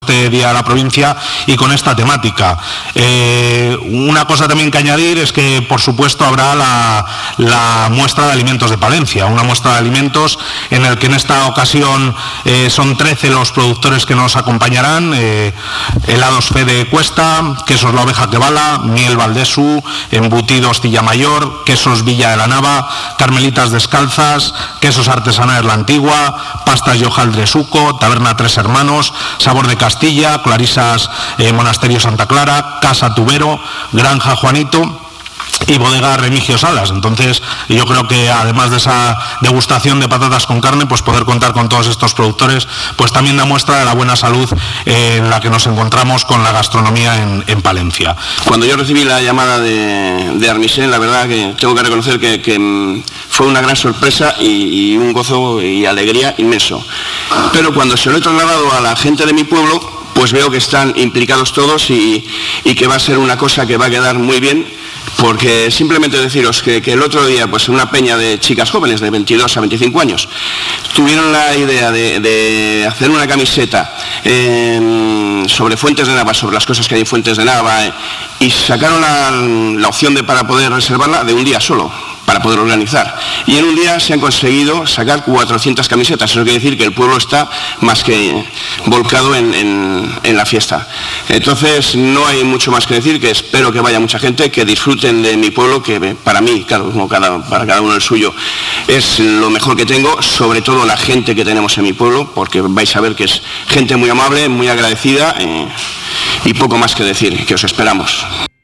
este Día de la Provincia y con esta temática. Una cosa también que añadir es que, por supuesto, habrá la muestra de alimentos de Palencia, una muestra de alimentos en el que en esta ocasión son 13 los productores que nos acompañarán: helados Fede Cuesta, quesos La Oveja que Bala, miel Valdesu, embutidos Mayor, quesos Villa de la Nava, carmelitas descalzas, quesos artesanales La Antigua, pastas y hojaldre Suco, taberna Tres Hermanos, sabor de Castilla, clarisas Monasterio Santa Clara, casa Tubero, granja Juanito y bodega Remigio Salas. Entonces yo creo que además de esa degustación de patatas con carne, pues poder contar con todos estos productores pues también da muestra de la buena salud en la que nos encontramos con la gastronomía en Palencia. Cuando yo recibí la llamada de Armisen, la verdad que tengo que reconocer que fue una gran sorpresa y un gozo y alegría inmenso. Pero cuando se lo he trasladado a la gente de mi pueblo, pues veo que están implicados todos y que va a ser una cosa que va a quedar muy bien. Porque simplemente deciros que el otro día, pues una peña de chicas jóvenes de 22 a 25 años tuvieron la idea de hacer una camiseta sobre Fuentes de Nava, sobre las cosas que hay en Fuentes de Nava, y sacaron la opción para poder reservarla de un día solo, para poder organizar. Y en un día se han conseguido sacar 400 camisetas. Eso quiere decir que el pueblo está más que volcado en la fiesta. Entonces no hay mucho más que decir, que espero que vaya mucha gente, que disfruten de mi pueblo, que para mí, claro, para cada uno el suyo, es lo mejor que tengo, sobre todo la gente que tenemos en mi pueblo, porque vais a ver que es gente muy amable, muy agradecida, y poco más que decir, que os esperamos.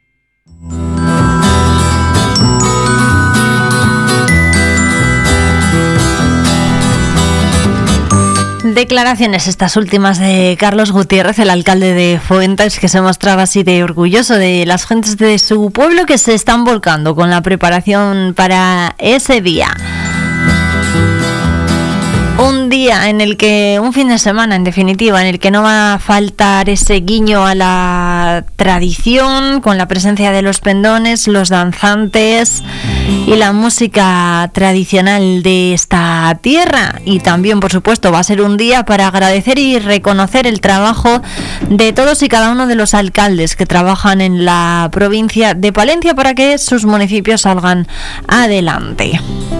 Declaraciones estas últimas de Carlos Gutiérrez, el alcalde de Fuentes, que se mostraba así de orgulloso de las gentes de su pueblo que se están volcando con la preparación para ese día. Un día en el que, un fin de semana en definitiva, en el que no va a faltar ese guiño a la tradición, con la presencia de los pendones, los danzantes y la música tradicional de esta tierra. Y también, por supuesto, va a ser un día para agradecer y reconocer el trabajo de todos y cada uno de los alcaldes que trabajan en la provincia de Palencia para que sus municipios salgan adelante.